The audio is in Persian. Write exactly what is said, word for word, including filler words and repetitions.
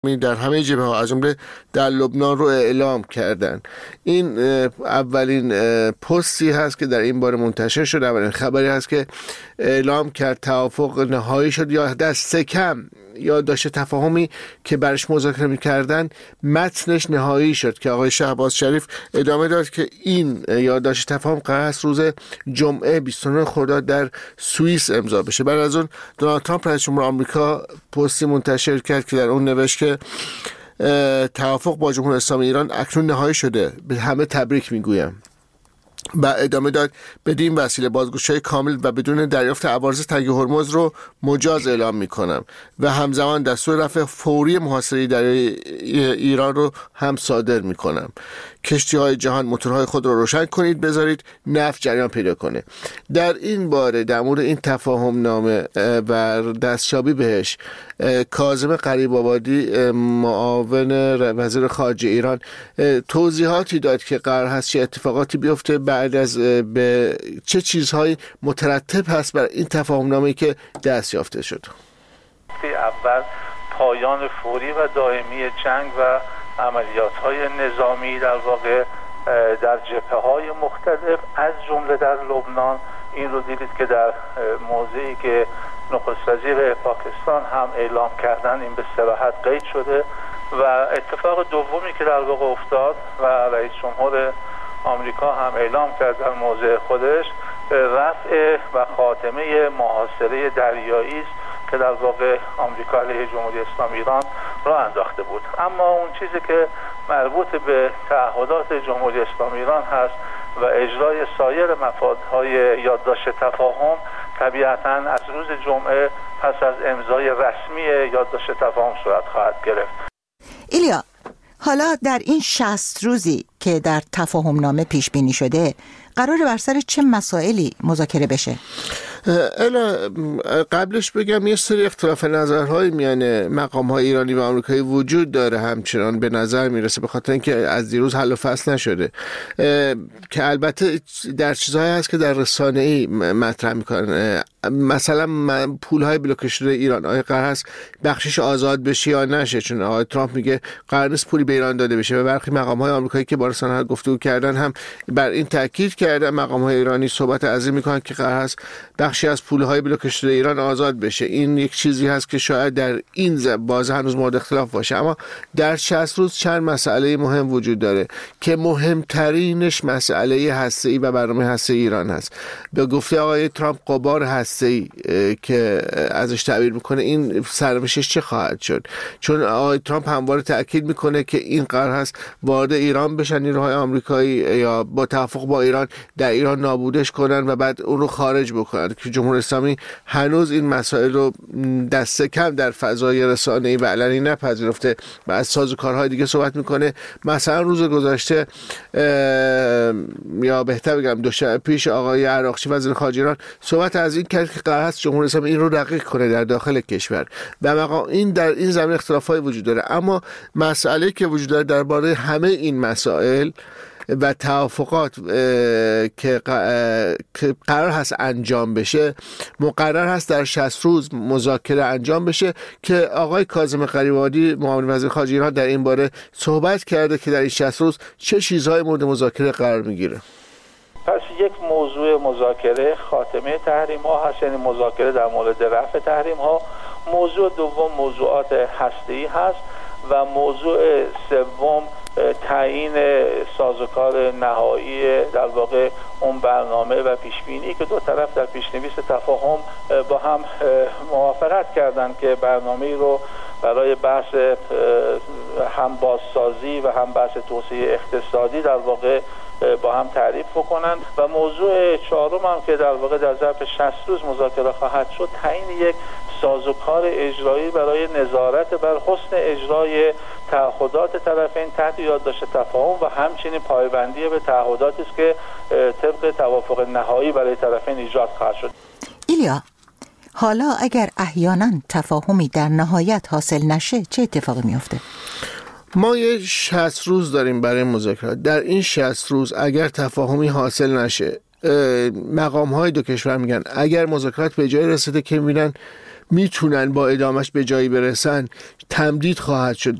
در همه جبهه ها از جمله در لبنان رو اعلام کردن. این اولین پستی هست که در این باره منتشر شد، اولین خبری هست که اعلام کرد توافق نهایی شد یا دست کم یا داشته تفاهمی که برش مذاکره می‌کردن متنش نهایی شد که آقای شهباز شریف ادامه داد که این یادداشت تفاهم قرار است روز جمعه بیست و نه خرداد در سوئیس امضا بشه. بعد از اون دونالد ترامپ رئیس جمهور آمریکا پستی منتشر کرد که در اون نوشت که توافق با جمهوری اسلامی ایران اکنون نهایی شده، به همه تبریک میگویم. و ادامه داد بدین وسیله بازگشایی کامل و بدون دریافت عوارض تنگ هرمز رو مجاز اعلام میکنم و همزمان دستور رفع فوری محاصره دریایی ایران رو هم صادر میکنم. کشتی های جهان موتورهای خود رو روشن کنید، بذارید نفت جریان پیدا کنه. در این باره در مورد این تفاهم نامه و دستیابی بهش کاظم غریب‌آبادی معاون وزیر خارجه ایران توضیحاتی داد که قرار هست چه اتفاقاتی بیفته بعد از به چه چیزهایی مترتب هست بر این تفاهم نامه‌ای که دست یافته شد. اول پایان فوری و دائمی جنگ و عملیات‌های نظامی در واقع در جبهه‌های مختلف از جمله در لبنان. این رو دیدید که در موضعی که نخست وزیر پاکستان هم اعلام کردن این به صراحت قید شده و اتفاق دومی که در واقع افتاد و رئیس جمهور آمریکا هم اعلام کرد در موضع خودش رفع و خاتمه محاصره دریایی است که در واقع آمریکا علیه جمهوری اسلامی ایران را انداخته بود. اما اون چیزی که مربوط به تعهدات جمهوری اسلامی ایران هست و اجرای سایر مفادهای یادداشت تفاهم طبیعتاً از روز جمعه پس از امضای رسمی یادداشت تفاهم صورت خواهد گرفت. ایلیا، حالا در این شصت روزی که در تفاهم نامه پیش بینی شده قرار بر سر چه مسائلی مذاکره بشه؟ الا قبلش بگم یه سری اختلاف نظرهای میان مقام‌های ایرانی و آمریکایی وجود داره، همچنان به نظر میرسه، به خاطر اینکه از دیروز حل و فصل نشده، که البته در چیزهایی هست که در رسانه‌ای مطرح میکنن. مثلا پول‌های بلوکه شده ایران آیا قرار هست بخشش آزاد بشه یا نشه؟ چون آقای ترامپ میگه قرار نیست پولی به ایران داده بشه و برخی مقام‌های آمریکایی که با رسانه‌ها گفتگو کردن هم بر این تاکید کردن. مقام‌های ایرانی صحبت از این میکنن که قرار هست بخشی از پول‌های بلوکه شده ایران آزاد بشه. این یک چیزی هست که شاید در این بازه هنوز مورد اختلاف باشه. اما در شصت روز چند مسئله مهم وجود داره که مهمترینش مسئله هسته‌ای و برنامه هسته‌ای ایران هست. به گفته آقای ترامپ غبار هسته‌ای که ازش تعبیر میکنه این سرنوشتش چه خواهد شد؟ چون آقای ترامپ همواره تاکید میکنه که این قرار هست وارد ایران بشن نیروهای آمریکایی یا با توافق با ایران در ایران نابودش کنن و بعد اون رو خارج بکنن، که جمهوری اسلامی هنوز این مسائل رو دست کم در فضای رسانه‌ای و علنی نپذیرفته و از سازوکارهای دیگه صحبت میکنه. مثلا روز گذشته یا بهتر بگم دو شب پیش آقای عراقچی وزیر خارجه ایران صحبت از این کرد که قرار است جمهوری اسلامی این رو رقیق کنه در داخل کشور و مقام این در این زمینه اختلافات وجود داره. اما مسئله که وجود داره درباره همه این مسائل و توافقات که قرار هست انجام بشه، مقرر هست در شصت روز مذاکره انجام بشه که آقای کاظم غریب‌آبادی معاون وزیر خارجه ایران در این باره صحبت کرده که در این شصت روز چه چیزهای مورد مذاکره قرار میگیره. پس یک موضوع مذاکره خاتمه تحریم ها هست، یعنی مذاکره در مورد رفع تحریم ها. موضوع دوم موضوعات هسته‌ای هست و موضوع سوم تعیین سازوکار نهایی در واقع اون برنامه و پیشبینی که دو طرف در پیشنویس تفاهم با هم موافقت کردند که برنامه‌ای رو برای بحث هم بازسازی و هم بحث توسعه اقتصادی در واقع با هم تعریف بکنن. و موضوع چهارم هم که در واقع در ظرف شصت روز مذاکره خواهد شد تعیین یک سازوکار اجرایی برای نظارت بر حسن اجرای تعهدات طرفین تحت یادداشت تفاهم و همچنین پایبندی به تعهداتی است که طبق توافق نهایی برای طرفین ایجاد خواهد شد. ایلیا، حالا اگر احیانا تفاهمی در نهایت حاصل نشه چه اتفاقی میفته؟ ما یه شصت روز داریم برای مذاکرات. در این شصت روز اگر تفاهمی حاصل نشه، مقام های دو کشور میگن اگر مذاکرات به جای رسیده که میبینن میتونن با ادامش به جایی برسن تمدید خواهد شد.